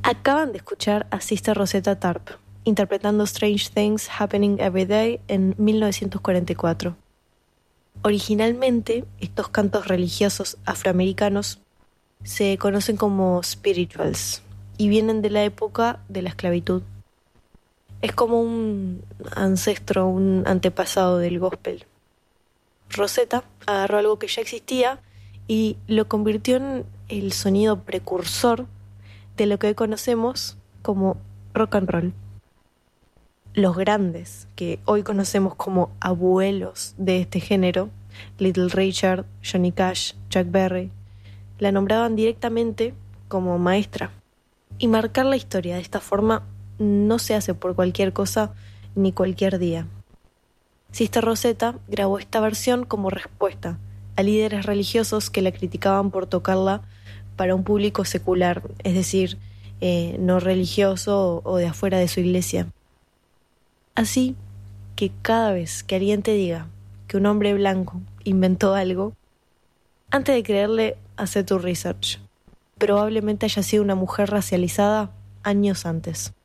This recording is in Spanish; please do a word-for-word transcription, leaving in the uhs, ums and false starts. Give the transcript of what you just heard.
Acaban de escuchar a Sister Rosetta Tarp, interpretando Strange Things Happening Every Day en mil novecientos cuarenta y cuatro. Originalmente, estos cantos religiosos afroamericanos se conocen como spirituals y vienen de la época de la esclavitud. Es como un ancestro, un antepasado del gospel. Rosetta agarró algo que ya existía y lo convirtió en el sonido precursor de lo que hoy conocemos como rock and roll. Los grandes, que hoy conocemos como abuelos de este género, Little Richard, Johnny Cash, Chuck Berry, la nombraban directamente como maestra. Y marcar la historia de esta forma no se hace por cualquier cosa ni cualquier día. Sister Rosetta grabó esta versión como respuesta a líderes religiosos que la criticaban por tocarla para un público secular, es decir, eh, no religioso o, o de afuera de su iglesia. Así que cada vez que alguien te diga que un hombre blanco inventó algo, antes de creerle, hace tu research. Probablemente haya sido una mujer racializada años antes.